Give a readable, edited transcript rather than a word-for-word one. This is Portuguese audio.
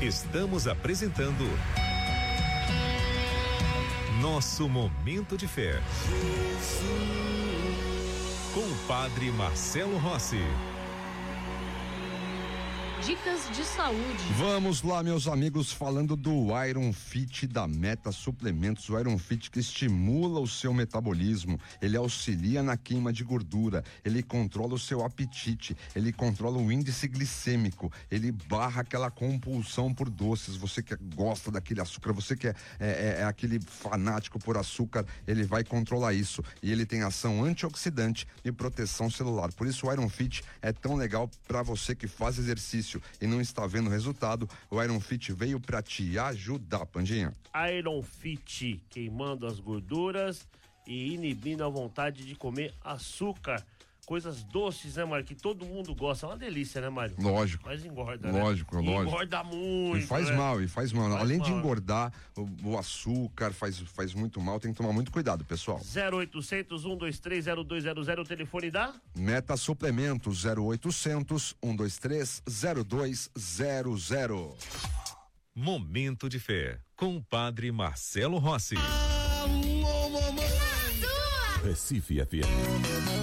Estamos apresentando Nosso Momento de Fé. Com o Padre Marcelo Rossi. Dicas de saúde. Vamos lá, meus amigos, falando do Iron Fit da Meta Suplementos. O Iron Fit que estimula o seu metabolismo, ele auxilia na queima de gordura, ele controla o seu apetite, ele controla o índice glicêmico, ele barra aquela compulsão por doces. Você que gosta daquele açúcar, você que é aquele fanático por açúcar, ele vai controlar isso. E ele tem ação antioxidante e proteção celular. Por isso o Iron Fit é tão legal para você que faz exercício e não está vendo resultado. O Iron Fit veio para te ajudar, Pandinha. Iron Fit, queimando as gorduras e inibindo a vontade de comer açúcar. Coisas doces, né, Mário? Que todo mundo gosta. É uma delícia, né, Mário? Lógico. Mas engorda, lógico, né? Lógico. Engorda muito. E faz mal, Faz Além mal. de engordar, o açúcar faz muito mal. Tem que tomar muito cuidado, pessoal. 0800 123 0200, o telefone da Meta Suplementos, 0800 123 0200. Momento de Fé, com o Padre Marcelo Rossi. Recife FM.